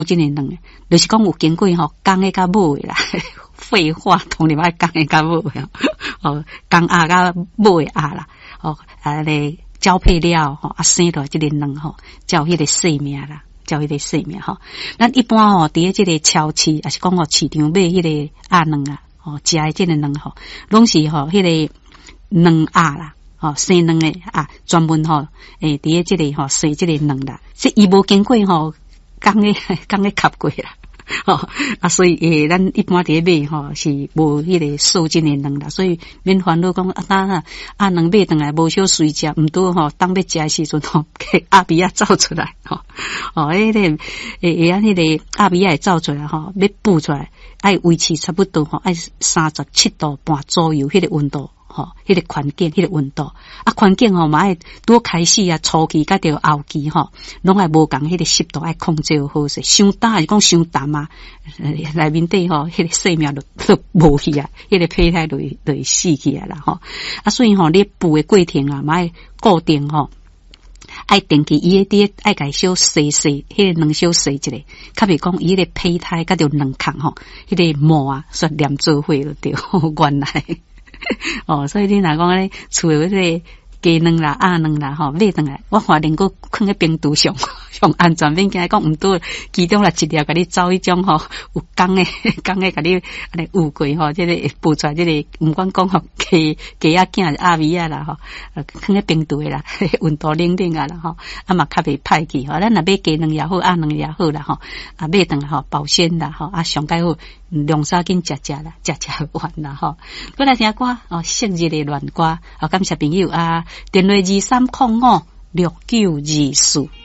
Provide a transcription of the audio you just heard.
这个卵，就是讲有经过吼公的甲母的啦。废话，同你妈公的甲母的哦，公鸭甲母的鸭啦，哦咧交配了吼，生落这个卵吼，叫迄个性命啦，叫迄个性命吼。咱一般吼，伫这个超市，也是讲吼市场买迄个鸭卵啊，哦，食的这个卵吼，拢是吼迄个卵鸭啦。哦，生卵的啊，专门吼，伫这个吼生这个卵啦，这伊无经过吼，公的吸过啦，哦啊，所以咱一般伫买吼是无迄个受精的卵啦，所以免烦恼讲啊卵买回来无小水食，毋多吼，当要食的时阵吼，鸭鼻仔走出来吼，哦，迄个迄个鸭鼻仔会走出来吼，要孵出来，爱维持差不多吼，爱37度半左右迄个温度。吼，迄个环境，迄个温度啊，环境吼嘛爱多开始啊，初期甲着后期吼，拢爱无共迄个湿度爱控制好势，伤淡还是讲伤淡啊，内面底吼，迄个生命都无去啊，迄个胚胎就会死去啊啦吼，啊，所以吼你孵的过程啊，嘛爱固定吼。爱定期伊迄爱甲小洗，迄个卵小洗一下，较袂讲伊迄个胚胎甲着卵壳吼，迄个膜啊，煞黏做伙了对，原来。哦，所以你若讲咧，厝诶迄个鸡卵啦、鸭卵啦，吼，买回来，我看能够放喺冰橱上安全免惊，讲毋多，其中来一粒，甲你走迄种吼，有公诶，甲你安尼有过吼，即个孵出来，即个毋管讲吼，鸡仔囝鸭味啊啦吼，放喺冰橱诶啦，温度冷冷啊啦吼，啊嘛较袂歹去吼，咱若买鸡卵也好，鸭卵也好啦吼，啊买回来吼保鲜啦吼，啊上介好。凉沙紧食啦，食完啦吼。过来听歌哦，昔日的恋歌，感谢朋友啊，电话23056924。